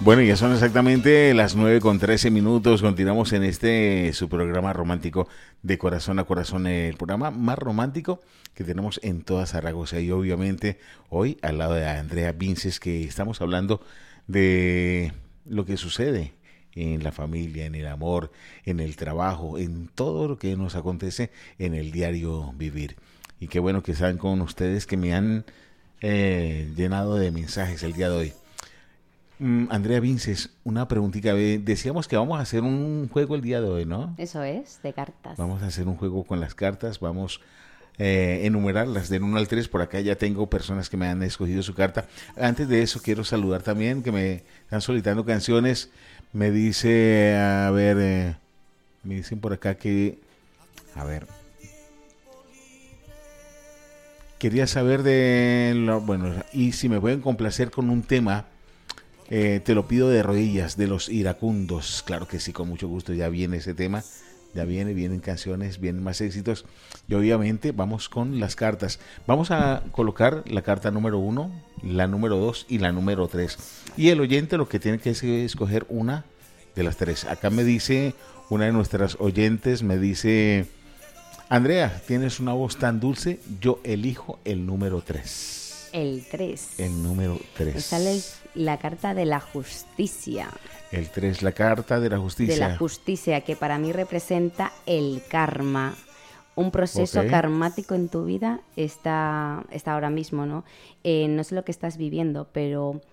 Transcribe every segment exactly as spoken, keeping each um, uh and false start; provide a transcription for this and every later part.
Bueno, ya son exactamente las nueve con trece minutos. Continuamos en este su programa romántico de Corazón a Corazón, el programa más romántico que tenemos en toda Zaragoza. Y obviamente hoy al lado de Andrea Vinces, que estamos hablando de lo que sucede en la familia, en el amor, en el trabajo, en todo lo que nos acontece en el diario vivir. Y qué bueno que están con ustedes, que me han eh, llenado de mensajes el día de hoy. Andrea Vinces, una preguntita. Decíamos que vamos a hacer un juego el día de hoy, ¿no? Eso es, de cartas. Vamos a hacer un juego con las cartas. Vamos a eh, enumerarlas del uno al tres. Por acá ya tengo personas que me han escogido su carta. Antes de eso, quiero saludar también, que me están solicitando canciones. Me dice, a ver, eh, me dicen por acá que, a ver, quería saber de, lo, bueno, y si me pueden complacer con un tema. Eh, te lo pido de rodillas, de los iracundos. Claro que sí, con mucho gusto. Ya viene ese tema, ya viene, vienen canciones, vienen más éxitos. Y obviamente vamos con las cartas. Vamos a colocar la carta número uno, la número dos y la número tres. Y el oyente lo que tiene que es escoger una de las tres. Acá me dice una de nuestras oyentes, me dice: Andrea, tienes una voz tan dulce, yo elijo el número tres. El tres. El número tres. Me sale la carta de la justicia. El tres, la carta de la justicia. De la justicia, que para mí representa el karma. Un proceso Okay. karmático en tu vida está, está ahora mismo, ¿no? Eh, no sé lo que estás viviendo, pero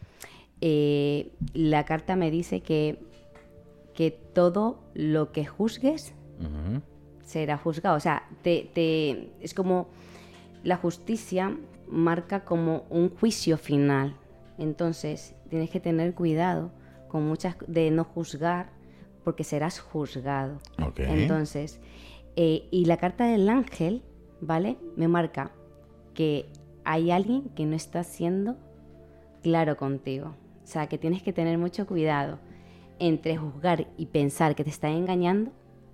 eh, la carta me dice que, que todo lo que juzgues uh-huh. será juzgado. O sea, te, te, es como la justicia marca como un juicio final. Entonces tienes que tener cuidado con muchas de no juzgar, porque serás juzgado. Okay. Entonces eh, y la carta del ángel, ¿vale? Me marca que hay alguien que no está siendo claro contigo. O sea, que tienes que tener mucho cuidado entre juzgar y pensar que te están engañando,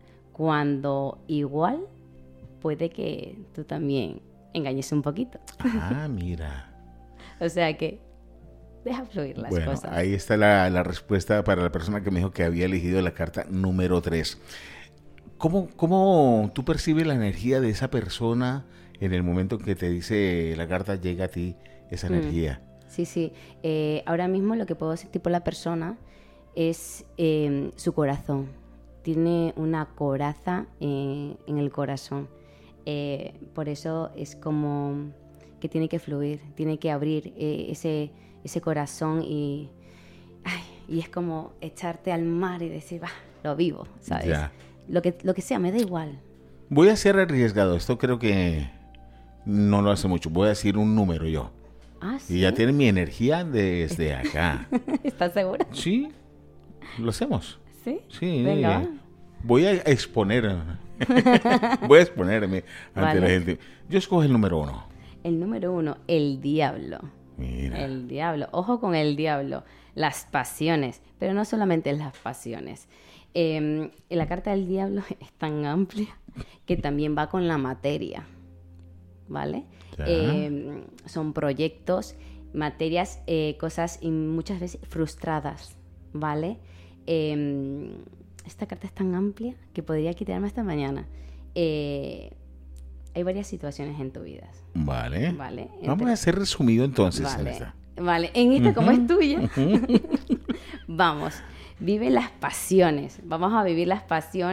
cuando igual puede que tú también engañes un poquito. Ah, mira. O sea que deja fluir las bueno, cosas. Ahí está la, la respuesta para la persona que me dijo que había elegido la carta número tres. ¿Cómo, ¿Cómo tú percibes la energía de esa persona en el momento que te dice la carta, llega a ti esa energía? Mm, sí, sí. Eh, ahora mismo lo que puedo sentir por la persona es eh, su corazón. Tiene una coraza eh, en el corazón. Eh, por eso es como que tiene que fluir, tiene que abrir eh, ese, ese corazón y, ay, y es como echarte al mar y decir, va, lo vivo, ¿sabes? Ya. Lo que, lo que sea, me da igual. Voy a ser arriesgado, esto creo que no lo hace mucho, voy a decir un número yo. Ah, ¿sí? Y ya tiene mi energía desde acá. ¿Estás segura? Sí, lo hacemos. ¿Sí? Sí. Venga, va. Voy a exponer, voy a exponerme ante vale. la gente. Yo escojo el número uno. El número uno, el diablo. Mira. El diablo. Ojo con el diablo. Las pasiones. Pero no solamente las pasiones. Eh, la carta del diablo es tan amplia que también va con la materia. ¿Vale? Eh, son proyectos, materias, eh, cosas y muchas veces frustradas. ¿Vale? Eh, Esta carta es tan amplia que podría quitarme hasta mañana. Eh, hay varias situaciones en tu vida. Vale. Vale. Entre... Vamos a hacer resumido entonces. Vale. En esta. Vale. En esta, uh-huh. como es tuya, uh-huh. vamos. Vive las pasiones. Vamos a vivir las pasiones.